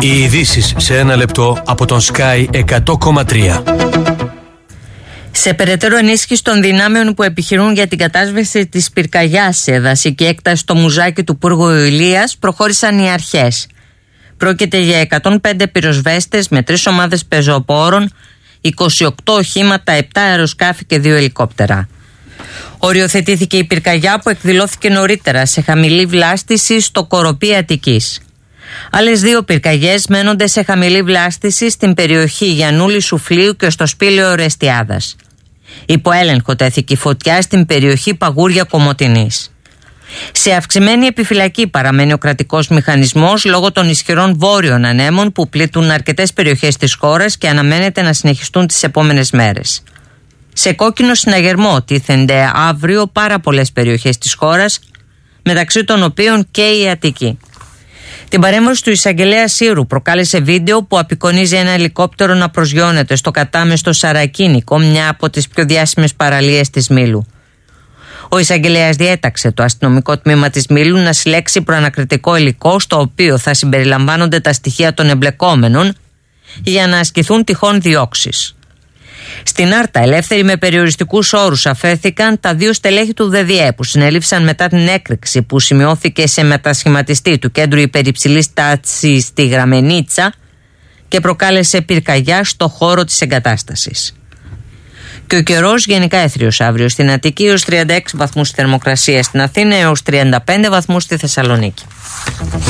Οι ειδήσεις σε ένα λεπτό από τον Sky 100,3. Σε περαιτέρω ενίσχυση των δυνάμεων που επιχειρούν για την κατάσβεση της πυρκαγιάς σε δασική έκταση στο Μουζάκι του Πούργου Ηλίας προχώρησαν οι αρχές. Πρόκειται για 105 πυροσβέστες με 3 ομάδες πεζοπόρων, 28 οχήματα, 7 αεροσκάφη και 2 ελικόπτερα. Οριοθετήθηκε η πυρκαγιά που εκδηλώθηκε νωρίτερα σε χαμηλή βλάστηση στο Κοροπή Αττικής. Άλλες 2 πυρκαγιές μένονται σε χαμηλή βλάστηση στην περιοχή Γιαννούλη Σουφλίου και στο Σπήλαιο Ορεστιάδας. Υπό έλεγχο τέθηκε η φωτιά στην περιοχή Παγούρια Κομοτηνής. Σε αυξημένη επιφυλακή παραμένει ο κρατικός μηχανισμός λόγω των ισχυρών βόρειων ανέμων που πλήττουν αρκετές περιοχές της χώρας και αναμένεται να συνεχιστούν τις επόμενες μέρες. Σε κόκκινο συναγερμό τίθενται αύριο πάρα πολλές περιοχές της χώρας, μεταξύ των οποίων και η Αττική. Την παρέμβαση του εισαγγελέα Σύρου προκάλεσε βίντεο που απεικονίζει ένα ελικόπτερο να προσγειώνεται στο κατάμεστο Σαρακίνικο, μια από τις πιο διάσημες παραλίες της Μήλου. Ο εισαγγελέας διέταξε το αστυνομικό τμήμα της Μήλου να συλλέξει προανακριτικό υλικό, στο οποίο θα συμπεριλαμβάνονται τα στοιχεία των εμπλεκόμενων για να ασκηθούν τυχόν διώξεις. Στην Άρτα, ελεύθεροι με περιοριστικούς όρους αφέθηκαν τα 2 στελέχη του ΔΔΕ που συνελήφθησαν μετά την έκρηξη που σημειώθηκε σε μετασχηματιστή του κέντρου υπερυψηλής τάξης στη Γραμμενίτσα και προκάλεσε πυρκαγιά στο χώρο της εγκατάστασης. Και ο καιρός γενικά έθριος αύριο στην Αττική έως 36 βαθμούς θερμοκρασία, στην Αθήνα έως 35 βαθμούς στη Θεσσαλονίκη.